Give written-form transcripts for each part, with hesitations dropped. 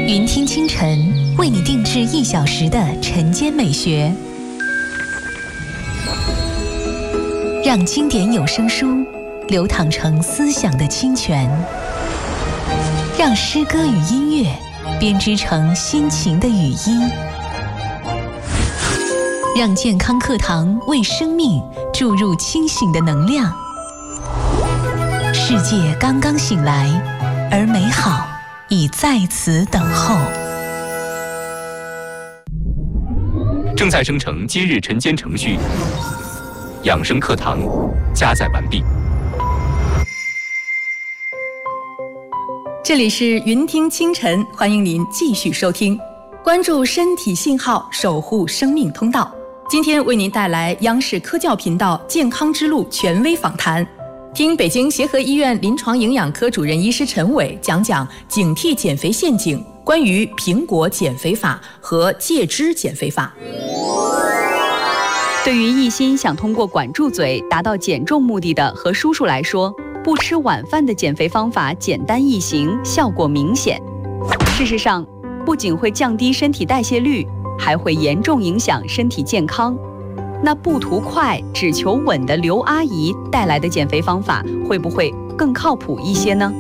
云听清晨为你定制1小时的晨间美学，让经典有声书流淌成思想的清泉，让诗歌与音乐编织成心情的语音，让健康课堂为生命注入清醒的能量。世界刚刚醒来，而美好已在此等候。 正在生成今日晨间程序，养生课堂加载完毕。 这里是云听清晨，欢迎您继续收听，关注身体信号，守护生命通道。今天为您带来央视科教频道健康之路权威访谈，听北京协和医院临床营养科主任医师陈伟讲讲警惕减肥陷阱，关于苹果减肥法和戒脂减肥法。 对于一心想通过管住嘴达到减重目的的何叔叔来说，不吃晚饭的减肥方法简单易行，效果明显。事实上，不仅会降低身体代谢率，还会严重影响身体健康。那不图快只求稳的刘阿姨带来的减肥方法，会不会更靠谱一些呢？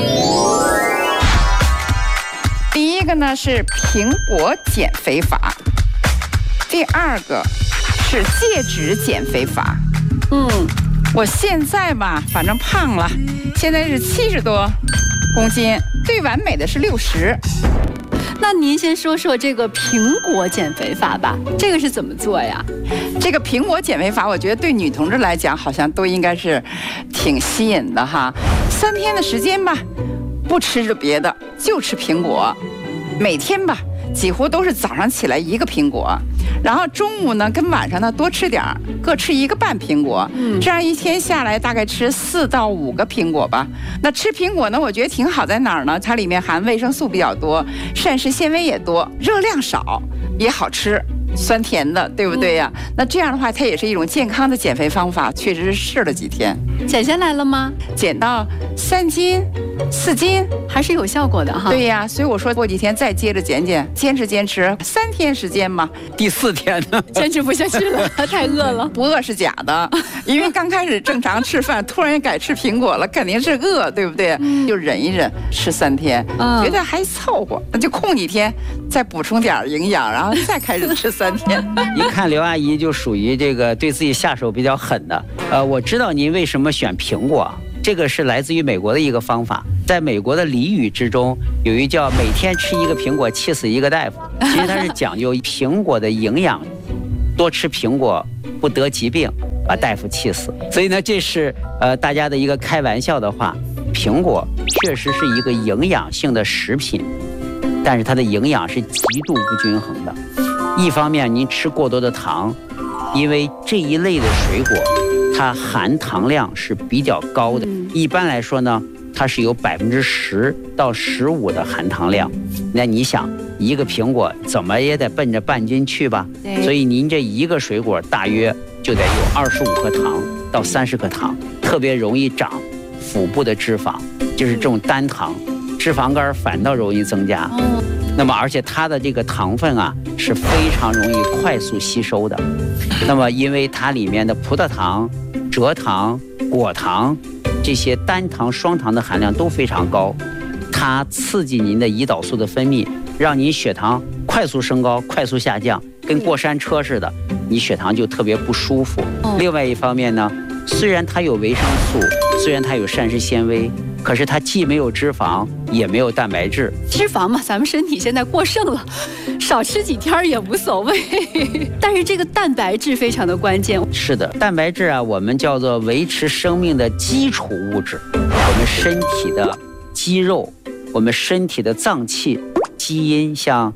第一个呢是苹果减肥法，第二个是戒脂减肥法。我现在吧，反正胖了，现在是70多公斤，最完美的是60。 那您先说说这个苹果减肥法吧，这个是怎么做呀？ 这个苹果减肥法，我觉得对女同志来讲，好像都应该是挺吸引的哈。3天的时间吧，不吃着别的，就吃苹果，每天吧，几乎都是早上起来1个苹果，然后中午呢跟晚上呢多吃点儿，各吃1个半苹果，这样一天下来大概吃4到5个苹果吧。那吃苹果呢，我觉得挺好在哪儿呢？它里面含维生素比较多，膳食纤维也多，热量少，也好吃，酸甜的，对不对呀？那这样的话，它也是一种健康的减肥方法，确实是试了几天。 减下来了吗？ 减到3斤、4斤， 还是有效果的哈。 对呀，所以我说过几天再接着减，坚持3天时间嘛。 第4天呢， 坚持不下去了，太饿了。 不饿是假的，因为刚开始正常吃饭，突然改吃苹果了，肯定是饿，对不对？就忍一忍，吃3天，觉得还凑合，那就空几天，再补充点营养，然后再开始吃3天。 一看刘阿姨就属于这个对自己下手比较狠的。我知道您为什么选苹果，这个是来自于美国的一个方法。在美国的俚语之中，有一叫每天吃1个苹果，气死1个大夫。其实它是讲究苹果的营养，多吃苹果不得疾病，把大夫气死。所以呢，这是大家的一个开玩笑的话。苹果确实是一个营养性的食品，但是它的营养是极度不均衡的。一方面，您吃过多的糖，因为这一类的水果，它含糖量是比较高的。一般来说呢，它是有10%到15%的含糖量。那你想，1个苹果怎么也得奔着半斤去吧？所以您这1个水果大约就得有25克糖到30克糖，特别容易长腹部的脂肪，就是这种单糖，脂肪肝反倒容易增加。那么而且它的这个糖分啊是非常容易快速吸收的。那么因为它里面的葡萄糖、蔗糖、果糖这些单糖、双糖的含量都非常高，它刺激您的胰岛素的分泌，让您血糖快速升高、快速下降，跟过山车似的，你血糖就特别不舒服。另外一方面呢，虽然它有维生素，虽然它有膳食纤维，可是它既没有脂肪，也没有蛋白质。 脂肪嘛，咱们身体现在过剩了，少吃几天也无所谓。但是这个蛋白质非常的关键。 是的，蛋白质啊，我们叫做维持生命的基础物质。我们身体的肌肉，我们身体的脏器、基因，像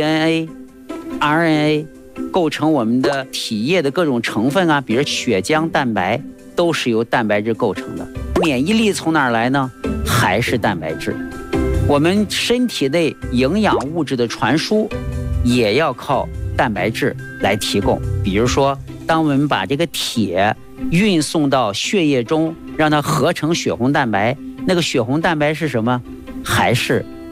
DNA、RNA， 构成我们的体液的各种成分啊，比如血浆蛋白，都是由蛋白质构成的。免疫力从哪儿来呢？还是蛋白质。我们身体内营养物质的传输也要靠蛋白质来提供。比如说，当我们把这个铁运送到血液中，让它合成血红蛋白，那个血红蛋白是什么？还是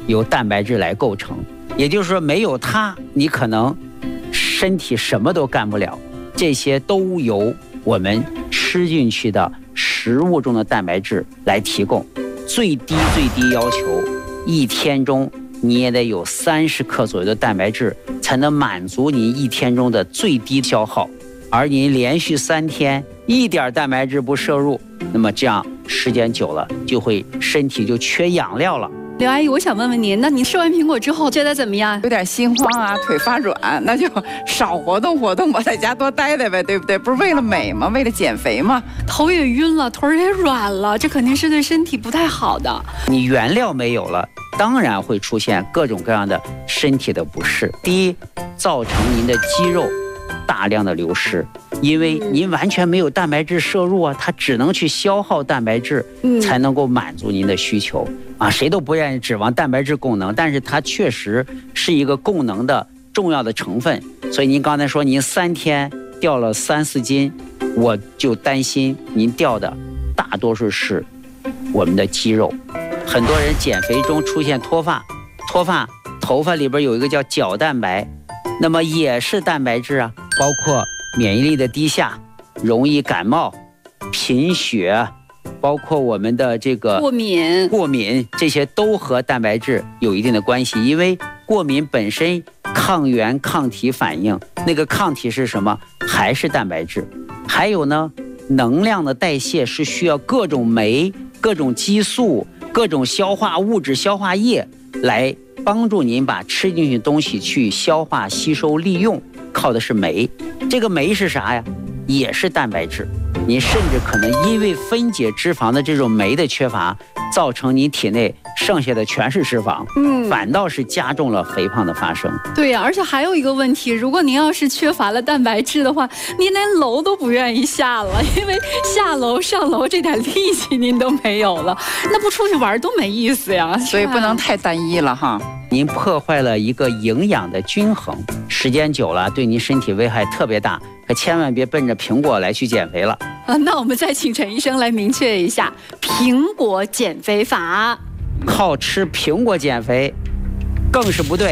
由蛋白质来构成。也就是说，没有它，你可能身体什么都干不了。这些都由我们吃进去的食物中的蛋白质来提供。最低要求，一天中你也得有30克左右的蛋白质，才能满足你一天中的最低消耗。而你连续3天一点蛋白质不摄入，那么这样时间久了，就会身体就缺养料了。 刘阿姨，我想问问您，那您吃完苹果之后觉得怎么样？ 有点心慌啊，腿发软，那就少活动活动吧，在家多待待呗，对不对？不是为了美吗？为了减肥吗？ 头也晕了，腿也软了，这肯定是对身体不太好的。 你原料没有了，当然会出现各种各样的身体的不适。第一，造成您的肌肉大量的流失，因为您完全没有蛋白质摄入啊，它只能去消耗蛋白质，才能够满足您的需求啊。谁都不愿意指望蛋白质功能，但是它确实是一个功能的重要的成分。所以您刚才说您3天掉了3、4斤，我就担心您掉的大多数是我们的肌肉。很多人减肥中出现脱发，头发里边有一个叫角蛋白，那么也是蛋白质啊。包括免疫力的低下，容易感冒、贫血，包括我们的这个过敏，这些都和蛋白质有一定的关系。因为过敏本身抗原抗体反应，那个抗体是什么？还是蛋白质。还有呢，能量的代谢是需要各种酶、各种激素、各种消化物质、消化液来帮助您把吃进去的东西去消化、吸收、利用。靠的是酶，这个酶是啥呀？也是蛋白质。你甚至可能因为分解脂肪的这种酶的缺乏，造成你体内剩下的全是脂肪，反倒是加重了肥胖的发生。 对呀，而且还有一个问题，如果您要是缺乏了蛋白质的话，您连楼都不愿意下了，因为下楼上楼这点力气您都没有了，那不出去玩都没意思呀。 所以不能太单一了哈。 您破坏了一个营养的均衡，时间久了对您身体危害特别大，可千万别奔着苹果来去减肥了。 那我们再请陈医生来明确一下苹果减肥法。 靠吃苹果减肥更是不对。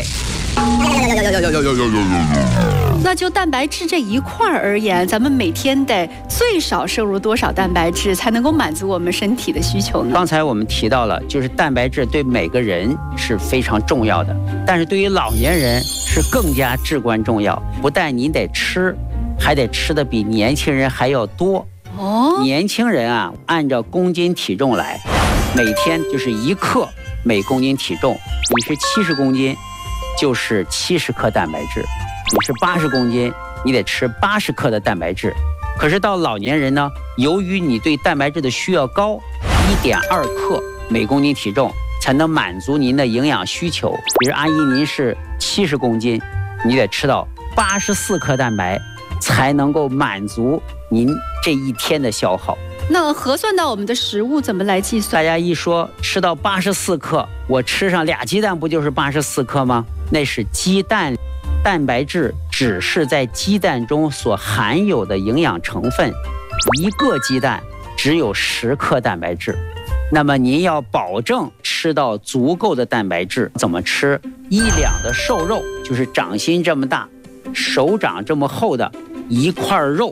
那就蛋白质这一块而言，咱们每天得最少摄入多少蛋白质才能够满足我们身体的需求呢？ 刚才我们提到了，就是蛋白质对每个人是非常重要的，但是对于老年人是更加至关重要。不但您得吃，还得吃的比年轻人还要多。年轻人啊，按照公斤体重来，每天就是1克每公斤体重。你是70公斤，就是70克蛋白质。你是80公斤，你得吃80克的蛋白质。可是到老年人呢，由于你对蛋白质的需要高，1.2克每公斤体重才能满足您的营养需求。比如阿姨您是70公斤，你得吃到84克蛋白，才能够满足您这一天的消耗。 那核算到我们的食物怎么来计算？ 大家一说吃到84克，我吃上2鸡蛋不就是84克吗？那是鸡蛋。蛋白质只是在鸡蛋中所含有的营养成分，一个鸡蛋只有10克蛋白质。那么您要保证吃到足够的蛋白质，怎么吃？1两的瘦肉，就是掌心这么大、手掌这么厚的一块肉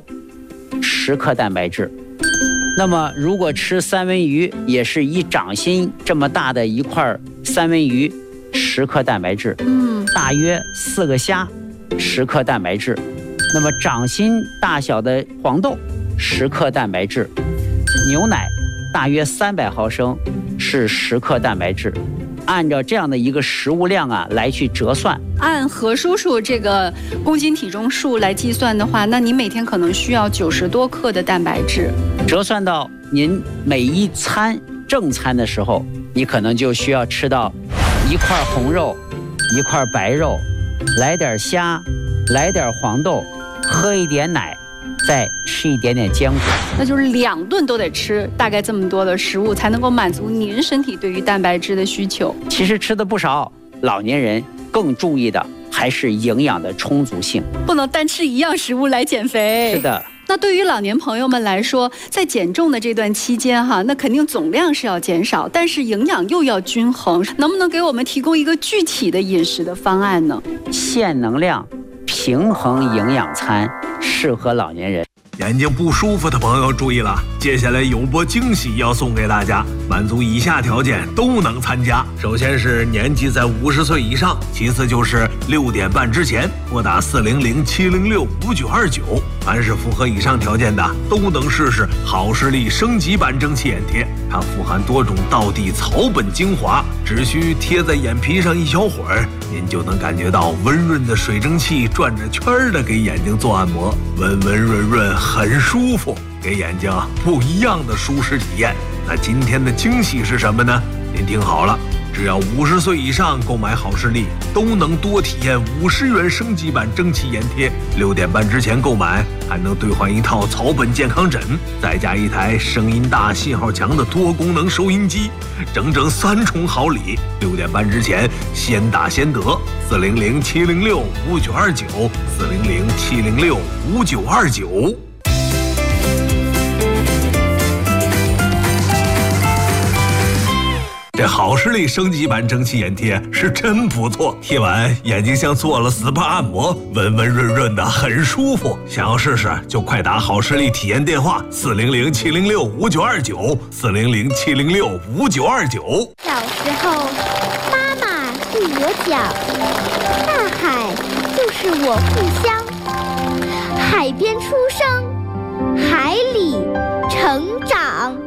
，10克蛋白质。那么如果吃三文鱼，也是一掌心这么大的一块三文鱼，10克蛋白质。大约4个虾，10克蛋白质。那么掌心大小的黄豆，10克蛋白质。牛奶大约300毫升是10克蛋白质。按照这样的一个食物量啊来去折算， 按何叔叔这个公斤体重数来计算的话，那您每天可能需要90多克的蛋白质。 折算到您每一餐正餐的时候，你可能就需要吃到1块红肉，1块白肉，来点虾，来点黄豆，喝一点奶，再吃一点点坚果。 那就是2顿都得吃大概这么多的食物，才能够满足您身体对于蛋白质的需求。 其实吃的不少，老年人更注意的还是营养的充足性， 不能单吃一样食物来减肥。 是的。 那对于老年朋友们来说，在减重的这段期间哈，那肯定总量是要减少，但是营养又要均衡，能不能给我们提供一个具体的饮食的方案呢？ 限能量、平衡营养餐，适合老年人。 眼睛不舒服的朋友注意了，接下来有波惊喜要送给大家，满足以下条件都能参加。首先是年纪在50岁以上，其次就是6点半之前拨打400-706-5929。凡是符合以上条件的，都能试试好视力升级版蒸汽眼贴。它富含多种道地草本精华，只需贴在眼皮上一小会儿，您就能感觉到温润的水蒸气转着圈的给眼睛做按摩，温温润润，很舒服，给眼睛不一样的舒适体验。那今天的惊喜是什么呢？您听好了，只要50岁以上购买好视力，都能多体验50元升级版蒸汽眼贴。6点半之前购买，还能兑换一套草本健康枕，再加一台声音大、信号强的多功能收音机，整整3重好礼。6点半之前先打先得，400-706-5929，400-706-5929。这好视力升级版蒸汽眼贴是真不错，贴完眼睛像做了 SPA 按摩，温温润润的，很舒服。想要试试就快打好视力体验电话400-706-5929，400-706-5929。 小时候，妈妈对我讲，大海就是我故乡，海边出生，海里成长。